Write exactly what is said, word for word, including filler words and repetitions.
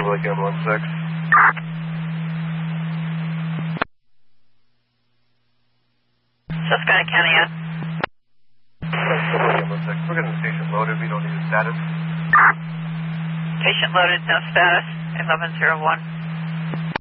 Beverly Cam one six. Susquehanna County, yeah. We're getting the patient loaded. We don't need a status. Patient loaded, no status. eleven zero one.